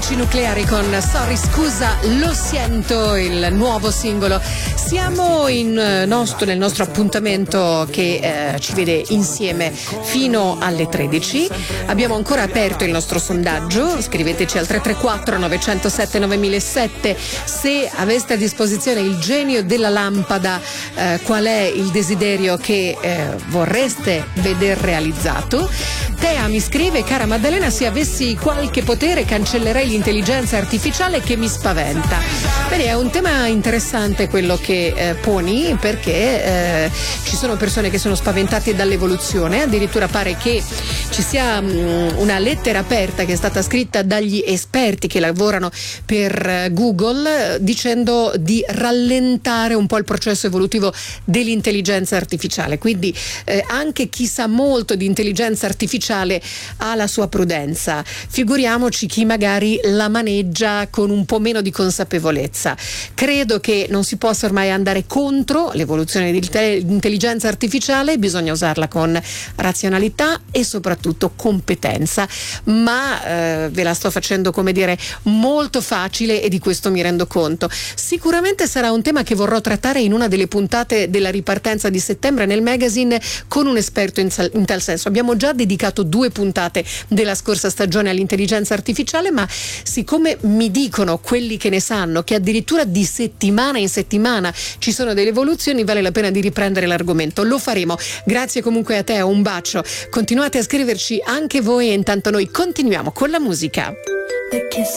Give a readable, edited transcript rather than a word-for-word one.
Voci Nucleari con Sorry Scusa, lo sento, il nuovo singolo. Siamo nel nostro appuntamento che ci vede insieme fino alle 13. Abbiamo ancora aperto il nostro sondaggio, scriveteci al 334 907 9007 se aveste a disposizione il genio della lampada, qual è il desiderio che vorreste veder realizzato. Tea mi scrive: cara Maddalena, se avessi qualche potere cancellerei l'intelligenza artificiale che mi spaventa. Bene, è un tema interessante quello che poni, perché ci sono persone che sono spaventate dall'evoluzione, addirittura pare che ci sia una lettera aperta che è stata scritta dagli esperti che lavorano per Google dicendo di rallentare un po' il processo evolutivo dell'intelligenza artificiale, quindi anche chi sa molto di intelligenza artificiale ha la sua prudenza, figuriamoci chi magari la maneggia con un po' meno di consapevolezza. Credo che non si possa ormai andare contro l'evoluzione dell'intelligenza artificiale, bisogna usarla con razionalità e soprattutto competenza, ma ve la sto facendo, come dire, molto facile e di questo mi rendo conto. Sicuramente sarà un tema che vorrò trattare in una delle puntate della ripartenza di settembre nel magazine con un esperto in tal senso. Abbiamo già dedicato 2 puntate della scorsa stagione all'intelligenza artificiale, ma siccome mi dicono quelli che ne sanno che addirittura di settimana in settimana ci sono delle evoluzioni, vale la pena di riprendere l'argomento. Lo faremo. Grazie comunque a te, un bacio. Continuate a scriverci anche voi e intanto noi continuiamo con la musica. The kiss